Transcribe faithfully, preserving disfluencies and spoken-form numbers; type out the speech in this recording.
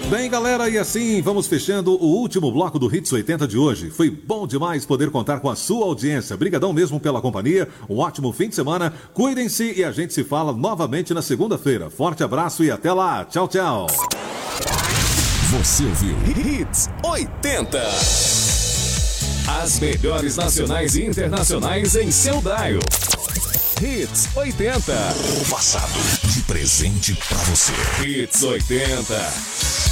Bem, galera, e assim vamos fechando o último bloco do Hits oitenta de hoje. Foi bom demais poder contar com a sua audiência. Brigadão mesmo pela companhia. Um ótimo fim de semana. Cuidem-se e a gente se fala novamente na segunda-feira. Forte abraço e até lá. Tchau, tchau. Você ouviu Hits oitenta. As melhores nacionais e internacionais em seu dial. Hits oitenta. O passado de presente pra você. Hits oitenta.